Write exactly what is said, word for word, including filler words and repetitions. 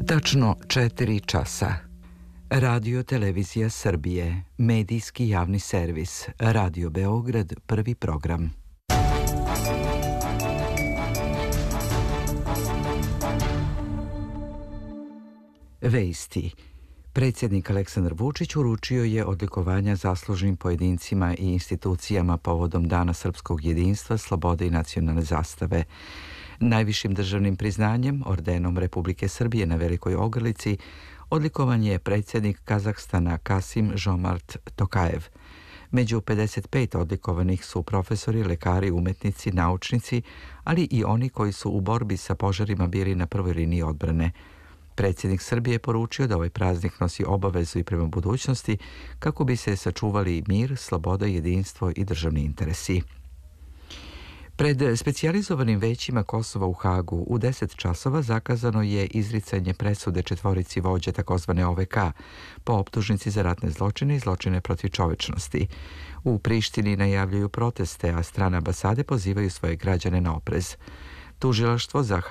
Tačno četiri časa. Radio Televizija Srbije, medijski javni servis, Radio Beograd, prvi program. Vesti. Predsjednik Aleksandar Vučić uručio je odlikovanja zaslužnim pojedincima i institucijama povodom Dana srpskog jedinstva, slobode i nacionalne zastave. Najvišim državnim priznanjem, ordenom Republike Srbije na Velikoj Ogrlici, odlikovan je predsjednik Kazahstana Kasim-Žomart Tokajev. Među pedeset pet odlikovanih su profesori, lekari, umetnici, naučnici, ali i oni koji su u borbi sa požarima bili na prvoj liniji odbrane. Predsjednik Srbije je poručio da ovaj praznik nosi obavezu i prema budućnosti kako bi se sačuvali mir, sloboda, jedinstvo i državni interesi. Pred specijalizovanim većima Kosova u Hagu u deset časova zakazano je izricanje presude četvorici vođa takozvane O V K po optužnici za ratne zločine i zločine protiv čovečnosti. U Prištini najavljuju proteste, a strane ambasade pozivaju svoje građane na oprez. Tužilaštvo za